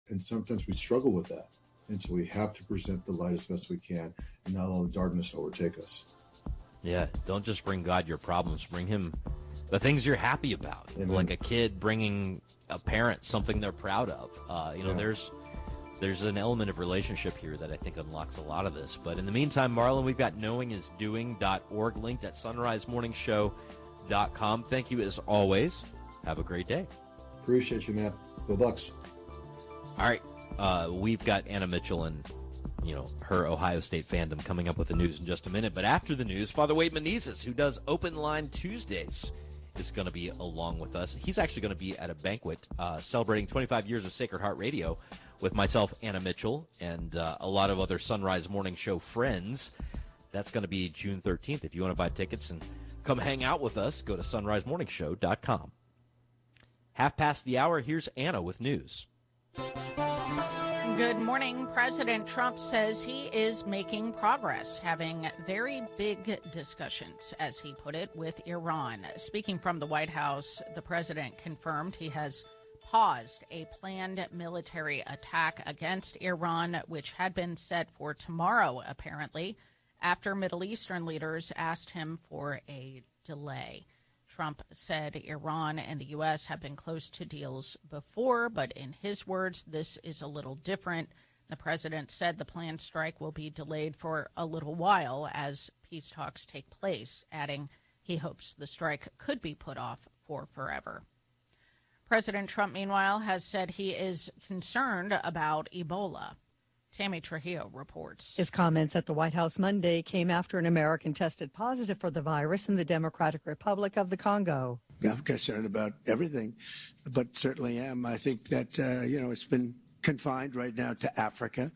And sometimes we struggle with that. And so we have to present the light as best we can and not allow the darkness to overtake us. Yeah, don't just bring God your problems. Bring him the things you're happy about. Amen. Like a kid bringing a parent something they're proud of. There's an element of relationship here that I think unlocks a lot of this. But in the meantime, Marlon, we've got knowingisdoing.org linked at sunrisemorningshow.com. Thank you as always. Have a great day. Appreciate you, Matt. Go Bucks. All right. We've got Anna Mitchell and, her Ohio State fandom coming up with the news in just a minute. But after the news, Father Wade Menezes, who does Open Line Tuesdays, is going to be along with us. He's actually going to be at a banquet celebrating 25 years of Sacred Heart Radio with myself, Anna Mitchell, and a lot of other Sunrise Morning Show friends. That's going to be June 13th. If you want to buy tickets and come hang out with us, go to sunrisemorningshow.com. 1:30, here's Anna with news. Good morning. President Trump says he is making progress, having very big discussions, as he put it, with Iran. Speaking from the White House, the president confirmed he has paused a planned military attack against Iran, which had been set for tomorrow, apparently, after Middle Eastern leaders asked him for a delay. Trump said Iran and the U.S. have been close to deals before, but in his words, this is a little different. The president said the planned strike will be delayed for a little while as peace talks take place, adding he hopes the strike could be put off for forever. President Trump, meanwhile, has said he is concerned about Ebola. Tammy Trujillo reports. His comments at the White House Monday came after an American tested positive for the virus in the Democratic Republic of the Congo. I'm concerned about everything, but certainly am. I think that, it's been confined right now to Africa,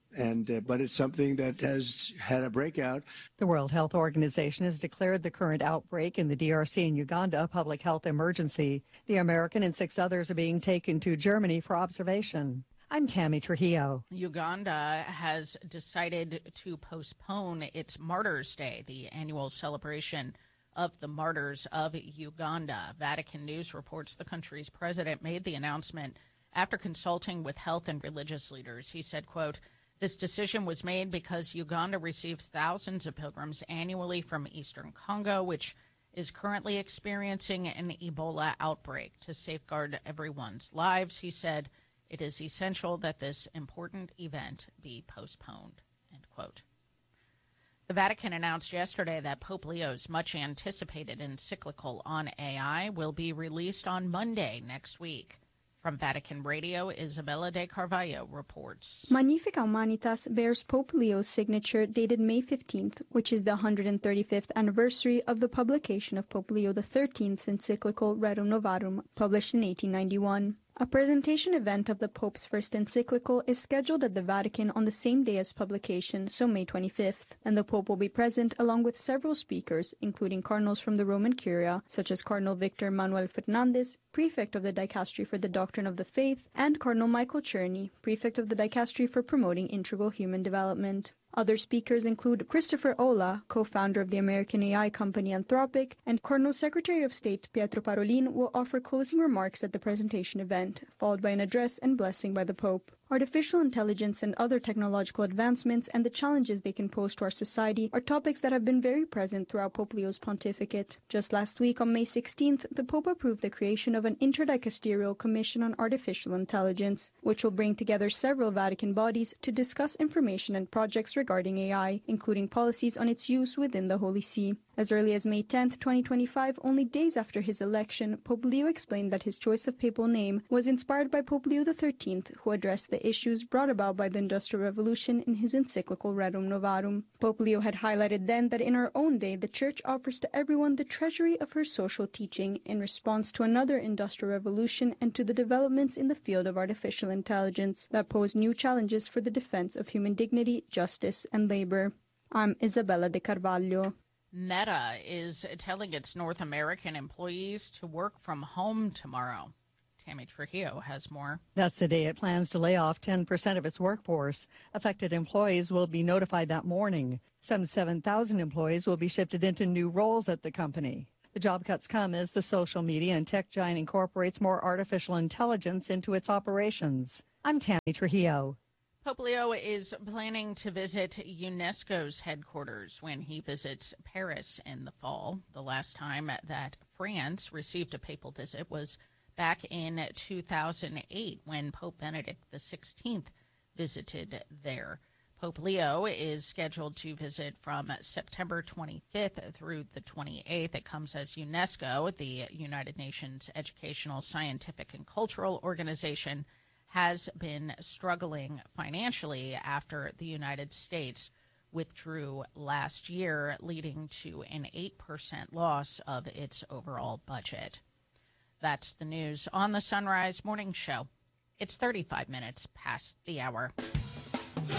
but it's something that has had a breakout. The World Health Organization has declared the current outbreak in the DRC and Uganda a public health emergency. The American and 6 others are being taken to Germany for observation. I'm Tammy Trujillo. Uganda has decided to postpone its Martyrs' Day, the annual celebration of the martyrs of Uganda. Vatican News reports the country's president made the announcement after consulting with health and religious leaders. He said, quote, "This decision was made because Uganda receives thousands of pilgrims annually from eastern Congo, which is currently experiencing an Ebola outbreak. To safeguard everyone's lives," he said, "it is essential that this important event be postponed," end quote. The Vatican announced yesterday that Pope Leo's much-anticipated encyclical on AI will be released on Monday next week. From Vatican Radio, Isabella De Carvalho reports. Magnificat Humanitas bears Pope Leo's signature dated May 15th, which is the 135th anniversary of the publication of Pope Leo XIII's encyclical Rerum Novarum, published in 1891. A presentation event of the Pope's first encyclical is scheduled at the Vatican on the same day as publication, so May 25th, and the Pope will be present along with several speakers, including cardinals from the Roman Curia, such as Cardinal Victor Manuel Fernandez, prefect of the Dicastery for the Doctrine of the Faith, and Cardinal Michael Czerny, prefect of the Dicastery for Promoting Integral Human Development. Other speakers include Christopher Olah, co-founder of the American AI company Anthropic, and Cardinal Secretary of State Pietro Parolin will offer closing remarks at the presentation event, followed by an address and blessing by the Pope. Artificial intelligence and other technological advancements and the challenges they can pose to our society are topics that have been very present throughout Pope Leo's pontificate. Just last week, on May 16th, the Pope approved the creation of an interdicasterial commission on artificial intelligence, which will bring together several Vatican bodies to discuss information and projects regarding AI, including policies on its use within the Holy See. As early as May 10, 2025, only days after his election, Pope Leo explained that his choice of papal name was inspired by Pope Leo XIII, who addressed the issues brought about by the Industrial Revolution in his encyclical Rerum Novarum. Pope Leo had highlighted then that in our own day, the Church offers to everyone the treasury of her social teaching in response to another industrial revolution and to the developments in the field of artificial intelligence that pose new challenges for the defense of human dignity, justice, and labor. I'm Isabella De Carvalho. Meta is telling its North American employees to work from home tomorrow. Tammy Trujillo has more. That's the day it plans to lay off 10% of its workforce. Affected employees will be notified that morning. Some 7,000 employees will be shifted into new roles at the company. The job cuts come as the social media and tech giant incorporates more artificial intelligence into its operations. I'm Tammy Trujillo. Pope Leo is planning to visit UNESCO's headquarters when he visits Paris in the fall. The last time that France received a papal visit was back in 2008 when Pope Benedict XVI visited there. Pope Leo is scheduled to visit from September 25th through the 28th. It comes as UNESCO, the United Nations Educational, Scientific, and Cultural Organization, has been struggling financially after the United States withdrew last year, leading to an 8% loss of its overall budget. That's the news on the Sunrise Morning Show. It's 35 minutes past the hour. The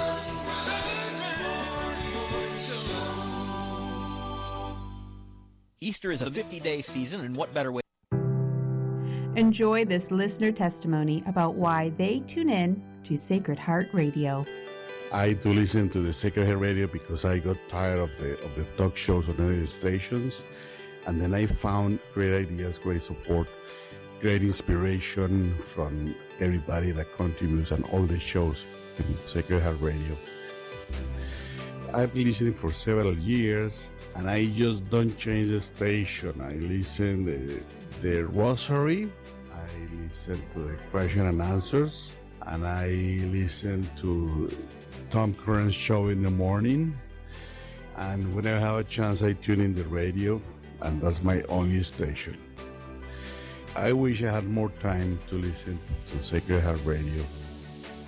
Sunrise Morning Show. Easter is a 50-day season, and what better way? Enjoy this listener testimony about why they tune in to Sacred Heart Radio. I do listen to the Sacred Heart Radio because I got tired of the talk shows on other stations, and then I found great ideas, great support, great inspiration from everybody that contributes on all the shows in Sacred Heart Radio. I've been listening for several years, and I just don't change the station. I listen the Rosary, I listen to the question and answers, and I listen to Tom Curran's show in the morning. And when I have a chance, I tune in the radio, and that's my only station. I wish I had more time to listen to Sacred Heart Radio.